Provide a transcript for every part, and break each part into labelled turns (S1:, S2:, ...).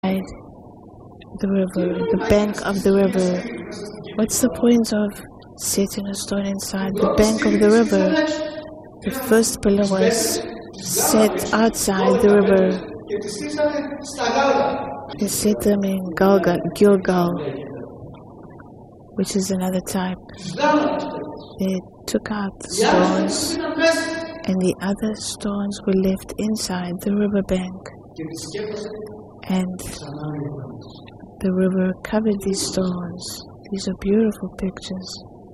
S1: the river, the bank of the river. What's the point of setting a stone inside the bank of the river? The first pillar was set outside the river. They set them in Gilgal, which is another type. They took out the stones, and the other stones were left inside the riverbank. And the river covered these stones. These are beautiful pictures.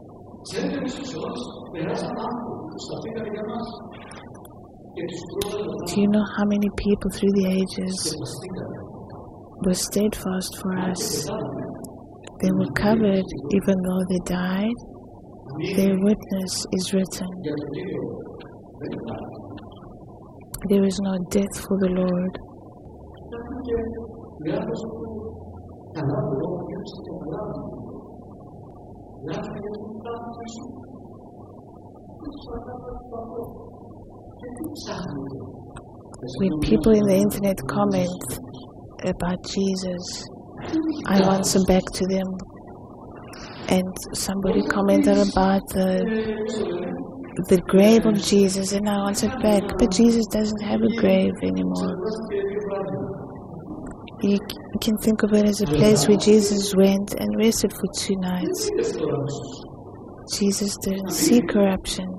S1: Do you know how many people through the ages were steadfast for us? They were covered even though they died. Their witness is written. There is no death for the Lord. When people in the internet comment about Jesus, I answer back to them, and somebody commented about the grave of Jesus, and I answered back, but Jesus doesn't have a grave anymore. You can think of it as a place where Jesus went and rested for 2 nights. Jesus didn't see corruption.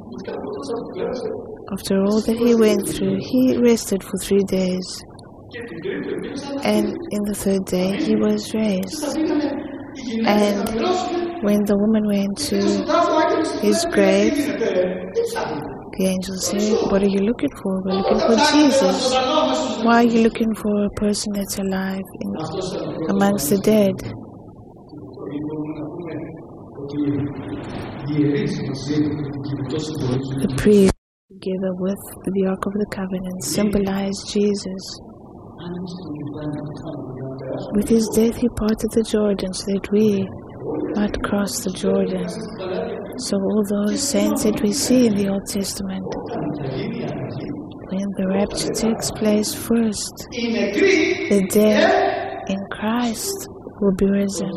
S1: After all that he went through, he rested for 3 days. And in the 3rd day, he was raised. And when the woman went to his grave, the angel said, "What are you looking for?" "We're looking for Jesus." "Why are you looking for a person that's alive amongst the dead?" The priest, together with the Ark of the Covenant, symbolized Jesus. With his death, he parted the Jordan so that we might cross the Jordan. So all those saints that we see in the Old Testament, when the rapture takes place first, the dead in Christ will be risen.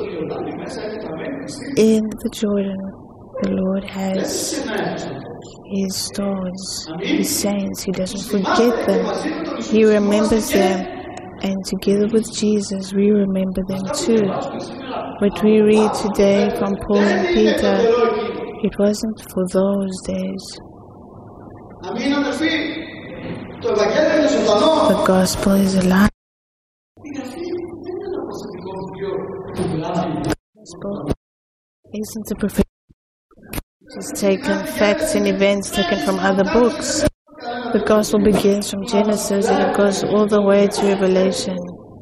S1: In the Jordan, the Lord has his stones, his saints. He doesn't forget them. He remembers them. And together with Jesus, we remember them too. What we read today from Paul and Peter, it wasn't for those days. The gospel is alive. The gospel isn't a prophecy. It's taken facts and events taken from other books. The gospel begins from Genesis and it goes all the way to Revelation.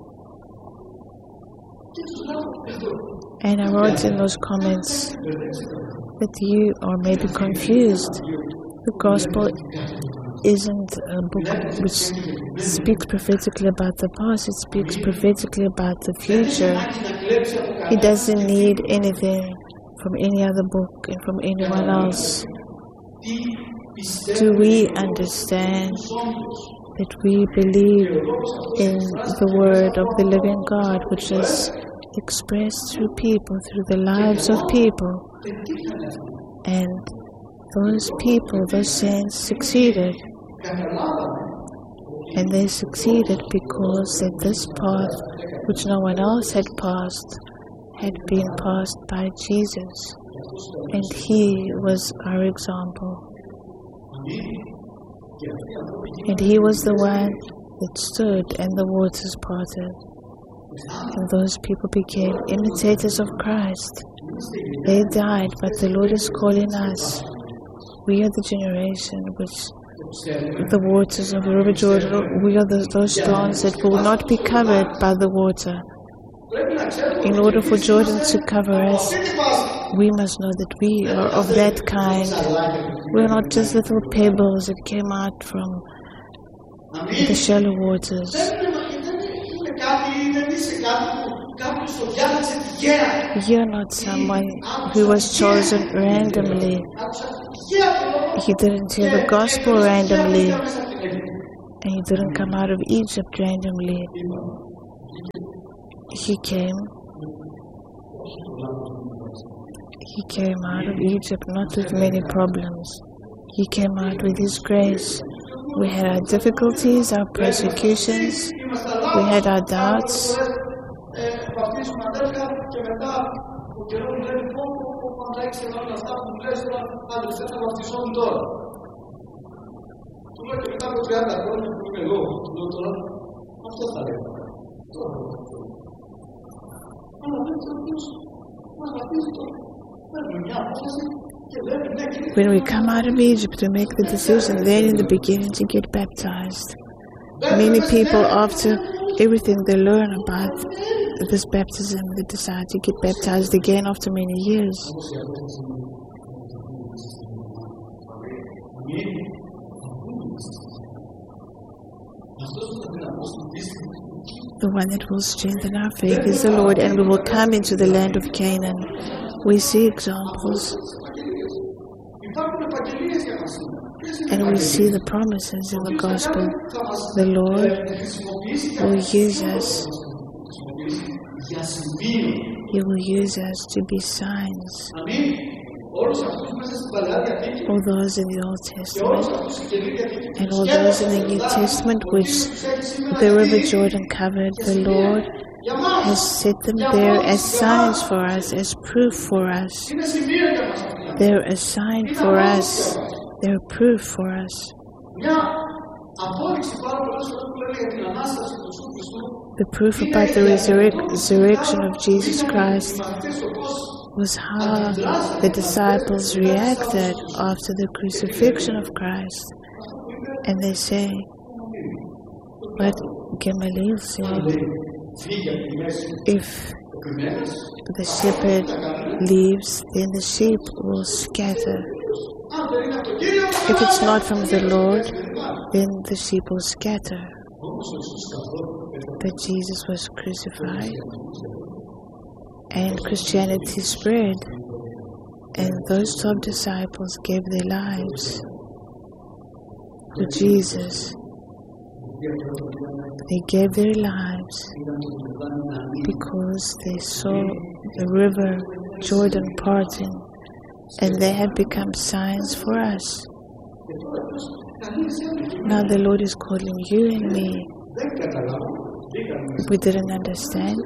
S1: And I wrote in those comments that you are maybe confused. The gospel isn't a book which speaks prophetically about the past, it speaks prophetically about the future. It doesn't need anything from any other book and from anyone else. Do we understand that we believe in the word of the living God, which is expressed through people, through the lives of people? And those people, those saints succeeded. And they succeeded because that this path, which no one else had passed, had been passed by Jesus. And he was our example. And he was the one that stood and the waters parted. And those people became imitators of Christ. They died, but the Lord is calling us. We are the generation which the waters of the River Jordan, we are those stones that will not be covered by the water. In order for Jordan to cover us, we must know that we are of that kind. We're not just little pebbles that came out from the shallow waters. You're not someone who was chosen randomly. You didn't hear the gospel randomly. And you didn't come out of Egypt randomly. He came out of Egypt not with many problems. He came out with His grace. We had our difficulties, our persecutions, we had our doubts. When we come out of Egypt, we make the decision then in the beginning to get baptized. Many people, after everything they learn about this baptism, they decide to get baptized again after many years. The one that will strengthen our faith is the Lord, and we will come into the land of Canaan. We see examples, and we see the promises in the gospel. The Lord will use us. He will use us to be signs. All those in the Old Testament and all those in the New Testament which the River Jordan covered, the Lord has set them there as signs for us, as proof for us. They're a sign for us. They're proof for us. The proof about the resurrection of Jesus Christ was how the disciples reacted after the crucifixion of Christ. And they say, but Gamaliel said, if the shepherd leaves, then the sheep will scatter. If it's not from the Lord, then the sheep will scatter. But Jesus was crucified, and Christianity spread, and those 12 disciples gave their lives for Jesus. They gave their lives because they saw the river Jordan parting, and they have become signs for us. Now the Lord is calling you and me. We didn't understand.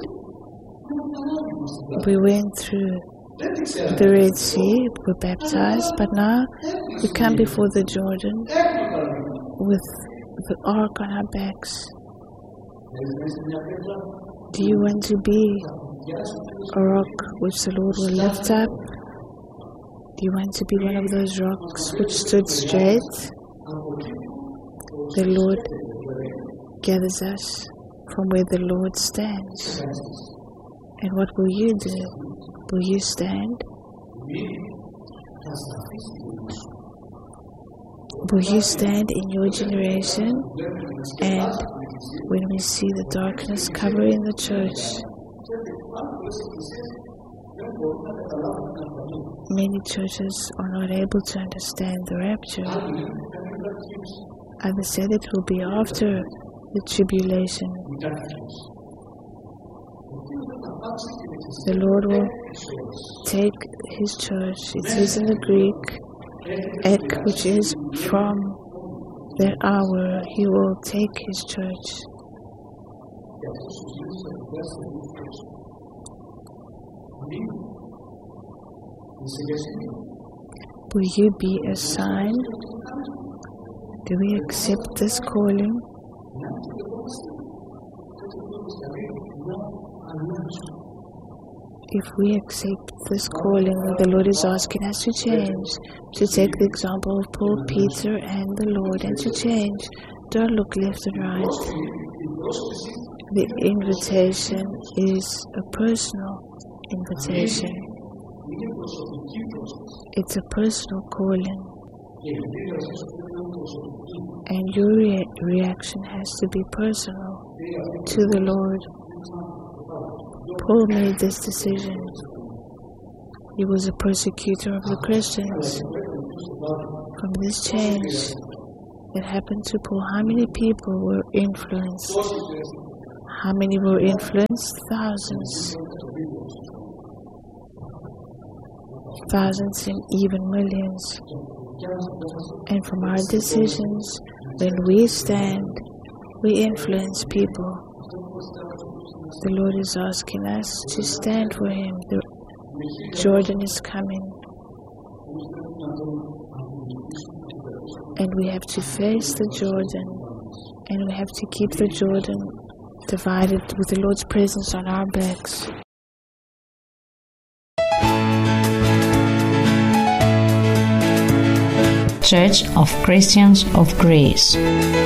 S1: We went through the Red Sea, we were baptized, but now we come before the Jordan with the ark on our backs. Do you want to be a rock which the Lord will lift up? Do you want to be one of those rocks which stood straight? The Lord gathers us from where the Lord stands. And what will you do? Will you stand? Will you stand in your generation? And when we see the darkness covering the church, many churches are not able to understand the rapture. Others say that it will be after the tribulation. The Lord will take His church. It says in the Greek, ek, which is from that hour, He will take His church. Will you be a sign? Do we accept this calling? If we accept this calling, the Lord is asking us to change, to take the example of Paul, Peter, and the Lord, and to change. Don't look left and right. The invitation is a personal invitation. It's a personal calling. And your reaction has to be personal to the Lord. Paul made this decision. He was a persecutor of the Christians. From this change that happened to Paul, how many people were influenced? How many were influenced? Thousands. Thousands and even millions. And from our decisions, when we stand, we influence people. The Lord is asking us to stand for Him. The Jordan is coming. And we have to face the Jordan. And we have to keep the Jordan divided with the Lord's presence on our backs.
S2: Church of Christians of Greece.